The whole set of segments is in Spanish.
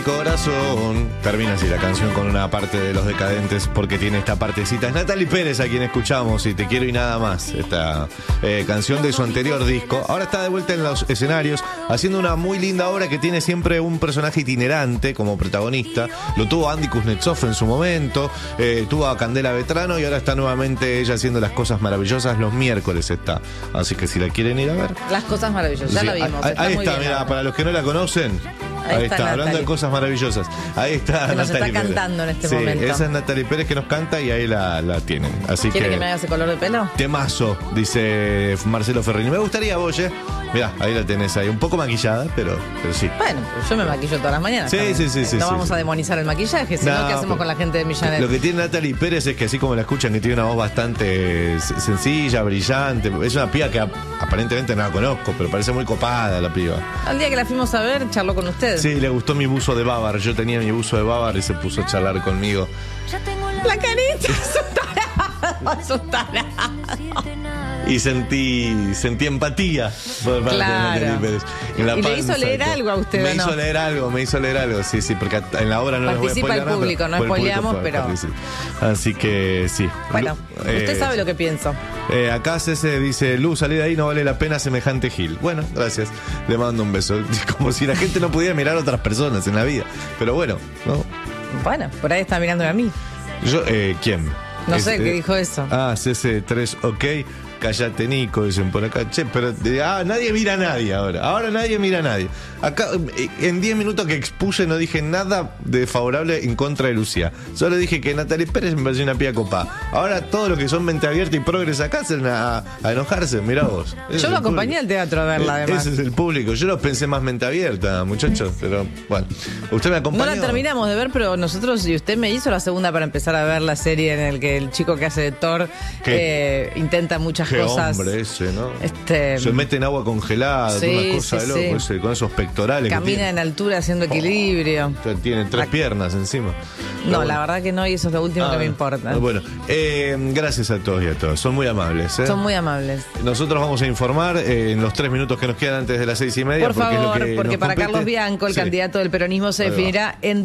Corazón. Termina así la canción con una parte de Los Decadentes porque tiene esta partecita. Es Natalie Pérez a quien escuchamos y Te quiero y nada más. Esta canción de su anterior disco. Ahora está de vuelta en los escenarios haciendo una muy linda obra que tiene siempre un personaje itinerante como protagonista. Lo tuvo Andy Kuznetsov en su momento, tuvo a Candela Vetrano y ahora está nuevamente ella haciendo Las Cosas Maravillosas. Los miércoles está. Así que si la quieren ir a ver. Las Cosas Maravillosas, ya Sí, lo vimos. ahí muy está, bien, mira, para los que no la conocen. Ahí está, hablando de cosas maravillosas. Ahí está que nos Natalie está Pérez. cantando en este momento. Esa es Natalie Pérez que nos canta y ahí la tienen. Así ¿Quiere que me haga ese color de pelo? temazo, dice Marcelo Ferrini. Me gustaría, Boye. Mirá, ahí la tenés ahí. Un poco maquillada, pero sí. Bueno, pues yo me maquillo todas las mañanas. Sí, también. sí. No vamos sí. a demonizar el maquillaje, sino No, ¿qué hacemos con la gente de Millanet? Lo que tiene Natalie Pérez es que así como la escuchan, que tiene una voz bastante sencilla, brillante. Es una piba que aparentemente no la conozco, pero parece muy copada la piba. Al día que la fuimos a ver, charló con ustedes. Sí, le gustó mi buzo de Babar. Yo tenía mi buzo de Babar y se puso a charlar conmigo. La carita, es un tarado. Y sentí empatía por parte de Natalie Pérez. En la ¿Y le panza, hizo leer algo a usted me o no? me hizo leer algo, sí, porque en la obra no les voy a Participa spoilear el nada, público, no pero el público spoileamos, puede pero... participar. Así que sí. Bueno, usted sabe lo que pienso. Acá Cese dice, Lu, salí de ahí, no vale la pena semejante gil. Bueno, gracias, le mando un beso. Como si la gente no pudiera mirar a otras personas en la vida. Pero bueno, ¿no? Bueno, por ahí está mirándome a mí. Yo, ¿quién? No sé qué dijo eso. CC3, ok. Cállate, Nico, dicen por acá. Che, pero nadie mira a nadie ahora. Ahora nadie mira a nadie. Acá, en 10 minutos que expuse, no dije nada de favorable en contra de Lucía. Solo dije que Natalie Pérez me pareció una pía copa. Ahora todos los que son mente abierta y progres acá se van a enojarse. Mirá vos. Yo lo acompañé al teatro a verla, además. Ese es el público. Yo los pensé más mente abierta, muchachos. Pero bueno, usted me acompañó. No la terminamos de ver, pero nosotros, y usted me hizo la segunda para empezar a ver la serie en el que el chico que hace de Thor intenta muchas Qué cosas. Hombre ese, ¿no? Se mete en agua congelada, una cosa de loco, ese, con esos pectorales. Camina en altura haciendo equilibrio. Tiene 3 piernas encima. No, la verdad que no, y eso es lo último que me importa. Bueno, gracias a todos y a todas. Son muy amables. Son muy amables. Nosotros vamos a informar en los 3 minutos que nos quedan antes de las 6:30. Por favor, porque para compete. Carlos Bianco, el candidato del peronismo, se definirá en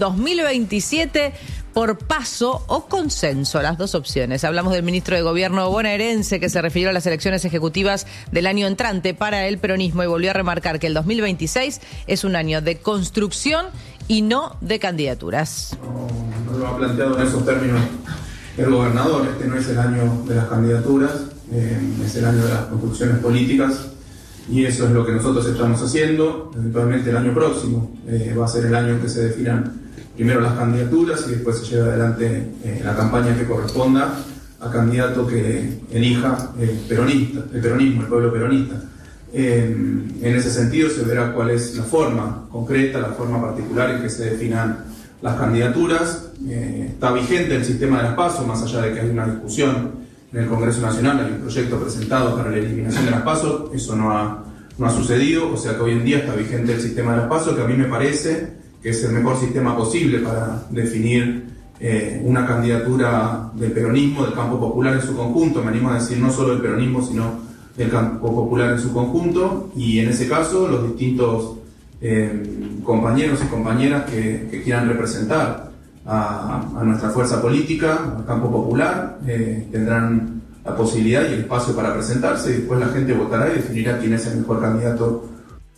2027 por paso o consenso, las dos opciones. Hablamos del ministro de Gobierno bonaerense que se refirió a las elecciones ejecutivas del año entrante para el peronismo y volvió a remarcar que el 2026 es un año de construcción y no de candidaturas. No lo ha planteado en esos términos el gobernador. Este no es el año de las candidaturas, es el año de las construcciones políticas y eso es lo que nosotros estamos haciendo. Eventualmente el año próximo va a ser el año en que se definan primero las candidaturas y después se lleva adelante la campaña que corresponda a candidato que elija el peronismo, el pueblo peronista. En ese sentido se verá cuál es la forma concreta, la forma particular en que se definan las candidaturas. Está vigente el sistema de las PASO, más allá de que hay una discusión en el Congreso Nacional, hay un proyecto presentado para la eliminación de las PASO, eso no ha sucedido, o sea que hoy en día está vigente el sistema de las PASO, que a mí me parece que es el mejor sistema posible para definir una candidatura del peronismo, del campo popular en su conjunto, me animo a decir no solo del peronismo, sino del campo popular en su conjunto, y en ese caso los distintos compañeros y compañeras que quieran representar a nuestra fuerza política, al campo popular, tendrán la posibilidad y el espacio para presentarse, y después la gente votará y definirá quién es el mejor candidato.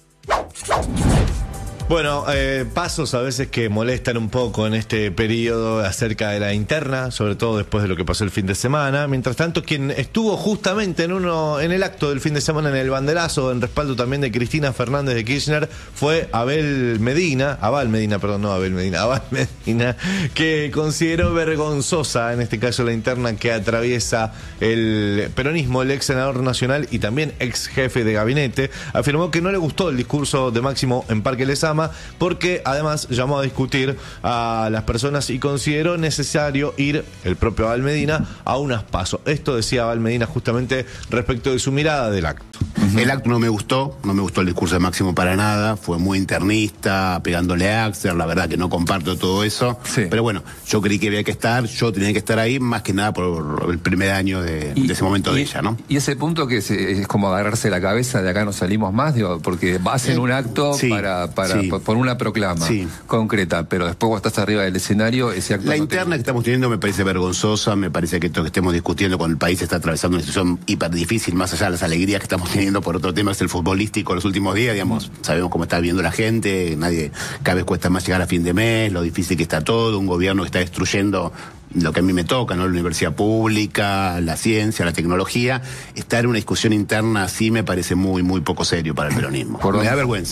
Bueno, pasos a veces que molestan un poco en este periodo acerca de la interna, sobre todo después de lo que pasó el fin de semana. Mientras tanto, quien estuvo justamente en el acto del fin de semana, en el banderazo, en respaldo también de Cristina Fernández de Kirchner, fue Abal Medina, que consideró vergonzosa, en este caso la interna que atraviesa el peronismo. El ex senador nacional y también ex jefe de gabinete afirmó que no le gustó el discurso de Máximo en Parque Lezama, porque además llamó a discutir a las personas y consideró necesario ir, el propio Abal Medina, a unas PASO. Esto decía Abal Medina justamente respecto de su mirada del acto. El acto no me gustó el discurso de Máximo para nada, fue muy internista, pegándole a Axel, la verdad que no comparto todo eso, pero bueno, yo creí que había que estar, yo tenía que estar ahí, más que nada por el primer año de ese momento de ella, ¿no? Y ese punto que es como agarrarse la cabeza, de acá no salimos más, digo, porque hacen un acto por una proclama concreta, pero después cuando estás arriba del escenario, ese acto... La interna que estamos teniendo me parece vergonzosa, me parece que esto que estemos discutiendo cuando el país está atravesando una situación hiper difícil, más allá de las alegrías que estamos teniendo por otro tema, es el futbolístico los últimos días, digamos, sabemos cómo está viviendo la gente, cada vez cuesta más llegar a fin de mes, lo difícil que está todo, un gobierno que está destruyendo lo que a mí me toca, ¿no? La universidad pública, la ciencia, la tecnología. Estar en una discusión interna así me parece muy, muy poco serio para el peronismo. Me da vergüenza.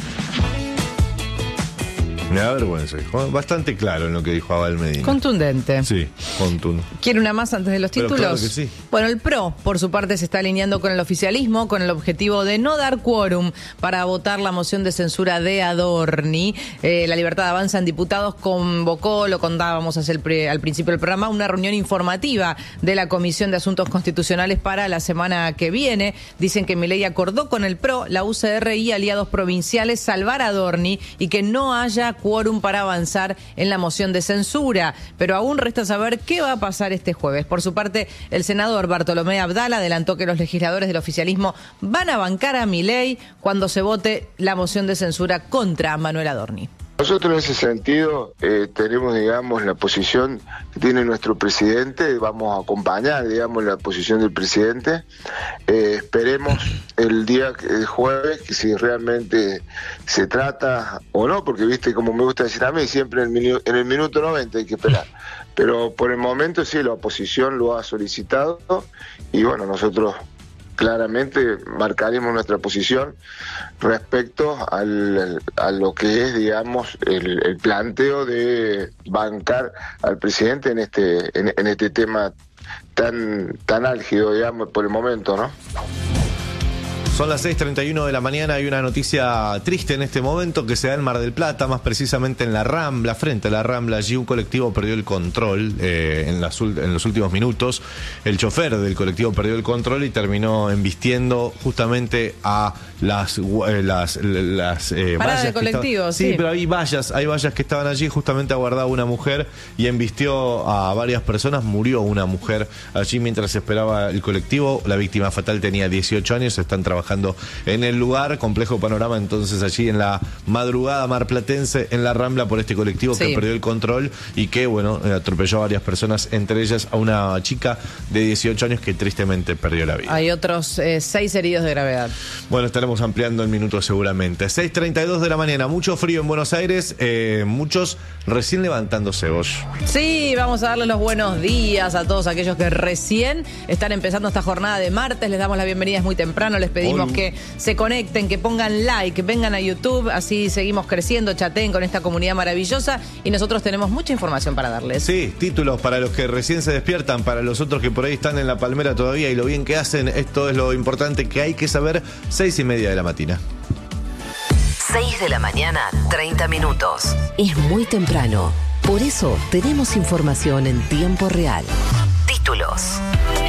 Me da vergüenza. Bastante claro en lo que dijo Abel Medina. Contundente. Sí, contundente. ¿Quiere una más antes de los títulos? Pero claro que sí. Bueno, el PRO, por su parte, se está alineando con el oficialismo con el objetivo de no dar quórum para votar la moción de censura de Adorni. La Libertad Avanza en Diputados convocó, lo contábamos al principio del programa, una reunión informativa de la Comisión de Asuntos Constitucionales para la semana que viene. Dicen que Milei acordó con el PRO, la UCR y aliados provinciales salvar a Adorni y que no haya quórum para avanzar en la moción de censura, pero aún resta saber qué va a pasar este jueves. Por su parte, el senador Bartolomé Abdala adelantó que los legisladores del oficialismo van a bancar a Milei cuando se vote la moción de censura contra Manuel Adorni. Nosotros en ese sentido tenemos, digamos, la posición que tiene nuestro presidente, vamos a acompañar, digamos, la posición del presidente. Esperemos el día jueves que si realmente se trata o no, porque viste, como me gusta decir a mí, siempre en el minuto 90 hay que esperar. Pero por el momento sí, la oposición lo ha solicitado y bueno, nosotros claramente marcaremos nuestra posición respecto a lo que es, digamos, el planteo de bancar al presidente en este tema tan álgido, digamos, por el momento, ¿no? Son las 6:31 de la mañana, hay una noticia triste en este momento que se da en Mar del Plata, más precisamente en la Rambla, frente a la Rambla. Allí un colectivo perdió el control en los últimos minutos. El chofer del colectivo perdió el control y terminó embistiendo justamente a las vallas de colectivos, sí, pero hay vallas que estaban allí, justamente aguardaba una mujer y embistió a varias personas. Murió una mujer allí mientras esperaba el colectivo. La víctima fatal tenía 18 años, están trabajando en el lugar. Complejo panorama entonces allí en la madrugada marplatense en la Rambla por este colectivo que perdió el control y que, bueno, atropelló a varias personas, entre ellas a una chica de 18 años que tristemente perdió la vida. Hay otros 6 heridos de gravedad. Bueno, estaremos ampliando en minutos seguramente. 6:32 de la mañana, mucho frío en Buenos Aires, muchos recién levantándose vos. Sí, vamos a darles los buenos días a todos aquellos que recién están empezando esta jornada de martes. Les damos la bienvenida, es muy temprano, les pedimos que se conecten, que pongan like, que vengan a YouTube, así seguimos creciendo, chateen con esta comunidad maravillosa y nosotros tenemos mucha información para darles. Sí, títulos para los que recién se despiertan, para los otros que por ahí están en la palmera todavía y lo bien que hacen, esto es lo importante que hay que saber. 6:30 de la mañana. 6 de la mañana, 30 minutos. Es muy temprano, por eso tenemos información en tiempo real. Títulos.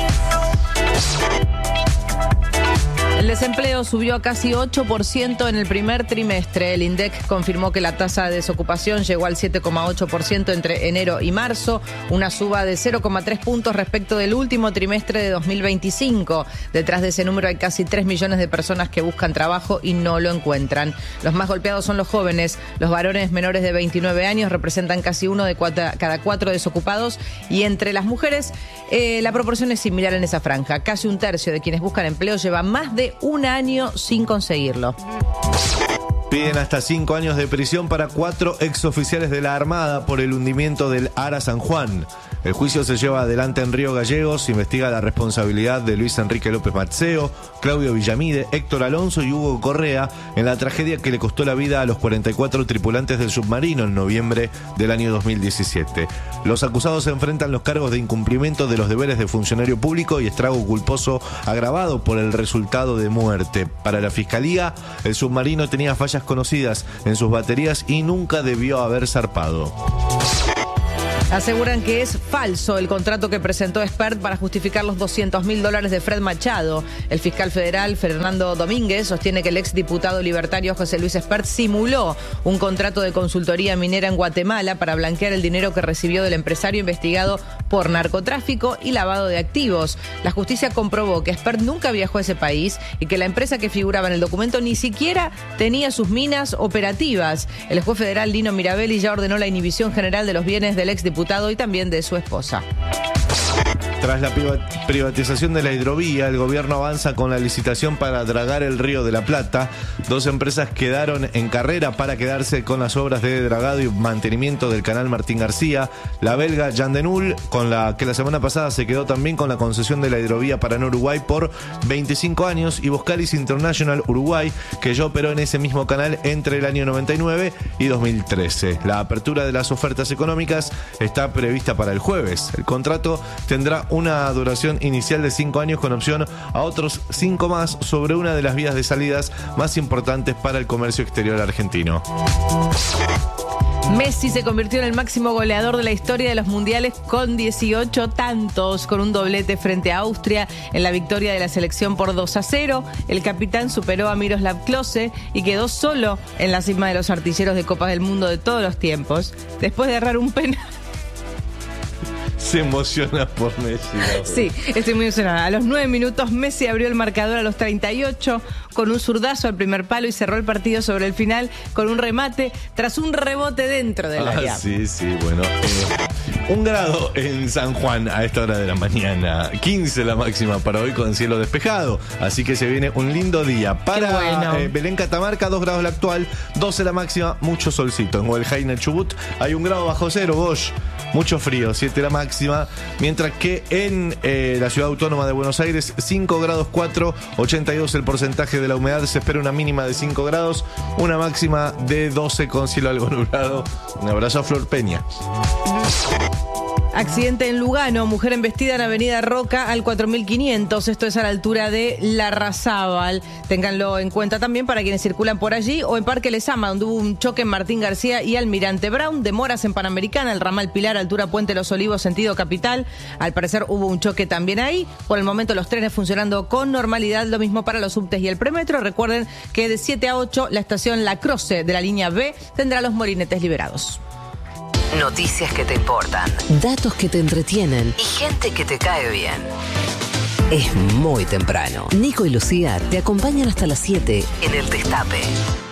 El desempleo subió a casi 8% en el primer trimestre. El INDEC confirmó que la tasa de desocupación llegó al 7,8% entre enero y marzo, una suba de 0,3 puntos respecto del último trimestre de 2025. Detrás de ese número hay casi 3 millones de personas que buscan trabajo y no lo encuentran. Los más golpeados son los jóvenes. Los varones menores de 29 años representan casi uno de cada 4 desocupados y entre las mujeres la proporción es similar en esa franja. Casi un tercio de quienes buscan empleo lleva más de un año sin conseguirlo. Piden hasta 5 años de prisión para 4 exoficiales de la Armada por el hundimiento del Ara San Juan. El juicio se lleva adelante en Río Gallegos, investiga la responsabilidad de Luis Enrique López Mazzeo, Claudio Villamide, Héctor Alonso y Hugo Correa en la tragedia que le costó la vida a los 44 tripulantes del submarino en noviembre del año 2017. Los acusados se enfrentan los cargos de incumplimiento de los deberes de funcionario público y estrago culposo agravado por el resultado de muerte. Para la Fiscalía, el submarino tenía fallas conocidas en sus baterías y nunca debió haber zarpado. Aseguran que es falso el contrato que presentó Espert para justificar los $200.000 de Fred Machado. El fiscal federal Fernando Domínguez sostiene que el exdiputado libertario José Luis Espert simuló un contrato de consultoría minera en Guatemala para blanquear el dinero que recibió del empresario investigado por narcotráfico y lavado de activos. La justicia comprobó que Espert nunca viajó a ese país y que la empresa que figuraba en el documento ni siquiera tenía sus minas operativas. El juez federal Lino Mirabelli ya ordenó la inhibición general de los bienes del exdiputado y también de su esposa. Tras la privatización de la hidrovía, el gobierno avanza con la licitación para dragar el Río de la Plata. 2 empresas quedaron en carrera para quedarse con las obras de dragado y mantenimiento del canal Martín García. La belga Jan de Null, con la que la semana pasada se quedó también con la concesión de la hidrovía Paraná-Uruguay por 25 años, y Boskalis International Uruguay, que ya operó en ese mismo canal entre el año 99 y 2013. La apertura de las ofertas económicas está prevista para el jueves. El contrato tendrá una duración inicial de 5 años con opción a otros 5 más sobre una de las vías de salidas más importantes para el comercio exterior argentino. Messi se convirtió en el máximo goleador de la historia de los mundiales con 18 tantos, con un doblete frente a Austria en la victoria de la selección por 2-0. El capitán superó a Miroslav Klose y quedó solo en la cima de los artilleros de Copas del Mundo de todos los tiempos, después de errar un penal. Se emociona por Messi. Sí, estoy muy emocionada. A los 9 minutos, Messi abrió el marcador a los 38 con un zurdazo al primer palo y cerró el partido sobre el final con un remate tras un rebote dentro del área. Sí, bueno. 1 grado en San Juan a esta hora de la mañana. 15 la máxima para hoy con cielo despejado. Así que se viene un lindo día. Para Belén Catamarca, 2 grados la actual, 12 la máxima, mucho solcito. En Hueljaina, Chubut, hay 1 grado bajo cero. Bosch, mucho frío, 7 la máxima. Mientras que en la ciudad autónoma de Buenos Aires, 5 grados 4, 82 el porcentaje de la humedad. Se espera una mínima de 5 grados, una máxima de 12 con cielo algo nublado. Un abrazo a Flor Peña. Accidente en Lugano, mujer embestida en Avenida Roca al 4500, esto es a la altura de Larrazábal. Ténganlo en cuenta también para quienes circulan por allí, o en Parque Lezama, donde hubo un choque en Martín García y Almirante Brown. Demoras en Panamericana, el ramal Pilar, altura Puente Los Olivos, sentido capital. Al parecer hubo un choque también ahí. Por el momento los trenes funcionando con normalidad, lo mismo para los subtes y el premetro. Recuerden que de 7 a 8 la estación La Croce de la línea B tendrá los molinetes liberados. Noticias que te importan, datos que te entretienen y gente que te cae bien. Es muy temprano. Nico y Lucía te acompañan hasta las 7 en El Destape.